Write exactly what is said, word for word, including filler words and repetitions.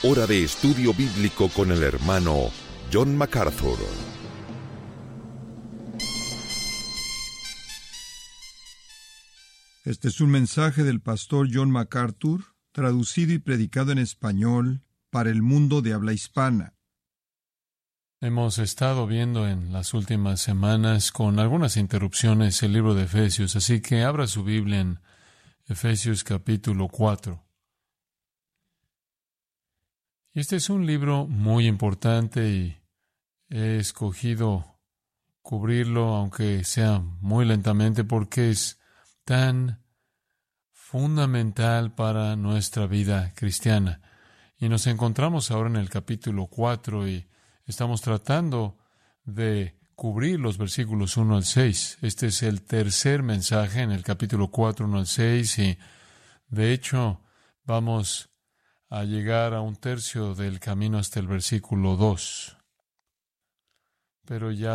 Hora de estudio bíblico con el hermano John MacArthur. Este es un mensaje del pastor John MacArthur, traducido y predicado en español para el mundo de habla hispana. Hemos estado viendo en las últimas semanas, con algunas interrupciones, el libro de Efesios, así que abra su Biblia en Efesios capítulo cuatro. Y este es un libro muy importante y he escogido cubrirlo, aunque sea muy lentamente, porque es tan fundamental para nuestra vida cristiana. Y nos encontramos ahora en el capítulo cuatro y estamos tratando de cubrir los versículos uno al seis. Este es el tercer mensaje en el capítulo cuatro, uno al seis, y de hecho vamos a llegar a un tercio del camino hasta el versículo dos. Pero ya